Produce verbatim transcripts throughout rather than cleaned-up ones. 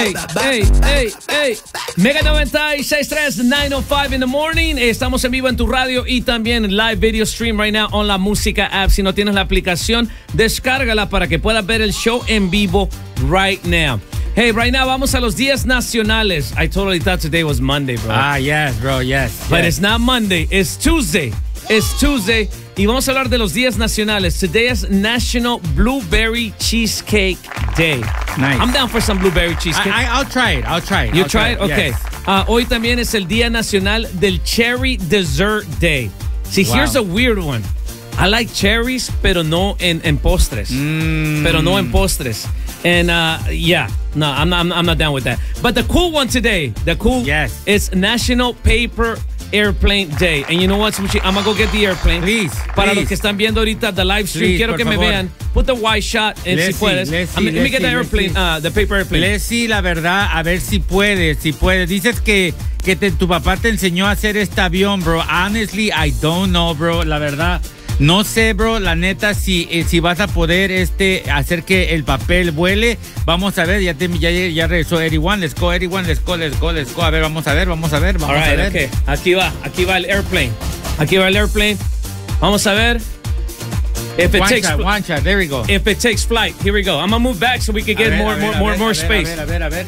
Hey, hey, hey, hey. Mega noventa y seis punto tres, nueve oh five in the morning. Estamos en vivo en tu radio y también live video stream right now on la música app. Si no tienes la aplicación, descárgala para que puedas ver el show en vivo right now. Hey, right now vamos a los días nacionales. I totally thought today was Monday, bro. Ah, yes, bro, yes. But yes. it's not Monday. It's Tuesday. It's Tuesday. Y vamos a hablar de los días nacionales. Today is National Blueberry Cheesecake Day. Nice. I'm down for some blueberry cheesecake. I, I, I'll try it. I'll try it. You I'll try it? Okay. Yes. Uh, hoy también es el Día Nacional del Cherry Dessert Day. See, Wow. here's a weird one. I like cherries, pero no en, en postres. Mm. Pero no en postres. And uh, yeah, no, I'm not, I'm not down with that. But the cool one today, the cool, Yes. it's National Paper Airplane Day. And you know what, Smoochie? I'm going to go get the airplane. Please, Para please. los que están viendo ahorita the live stream, Please, quiero por que me favor. vean. Put the white shot and Let's si see, puedes. let's I mean, see, let me let's get the see, let's airplane, see. uh, the paper airplane. Leslie, la verdad, a ver si puedes, si puedes. Dices que, que te, tu papá te enseñó a hacer este avión, bro. Honestly, I don't know, bro. La verdad, no sé, bro. La neta, si, eh, si vas a poder este, hacer que el papel vuele. Vamos a ver, ya, te, ya, ya regresó Eddie One. Let's go, Eddie One. Let's go, let's go, let's go. A ver, vamos a ver, vamos a ver, vamos All right, a ver. okay. Aquí va, aquí va el airplane. Aquí va el airplane. Vamos a ver. If it One takes shot, one shot. There we go. if it takes flight, here we go. I'm gonna move back so we can A get ver, more a ver, more a more ver, more a ver, space. A ver, a ver, a ver.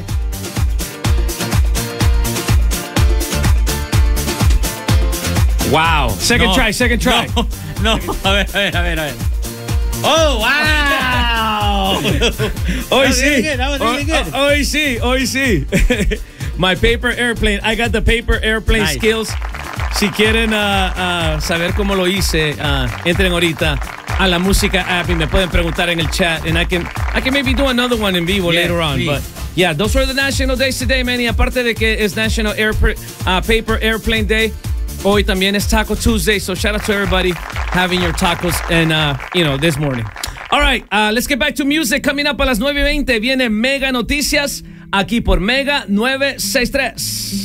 Wow. Second No, try, second try. No, no, a ver, a ver, a ver, a ver. Oh, wow! Hoy That was sí. really good, that was really Hoy- good. Hoy sí, hoy sí. My paper airplane. I got the paper airplane Nice. skills. Si quieren uh, uh, saber cómo lo hice, uh, entren ahorita a la música app y me pueden preguntar en el chat. And I can, I can maybe do another one in vivo Yes, later on. please. But yeah, those were the national days today, man. Y aparte de que es National Air, uh, Paper Airplane Day, hoy también es Taco Tuesday. So shout out to everybody having your tacos and, uh, you know, this morning. All right, uh, let's get back to music. Coming up a las nueve veinte viene Mega Noticias aquí por Mega nueve sesenta y tres.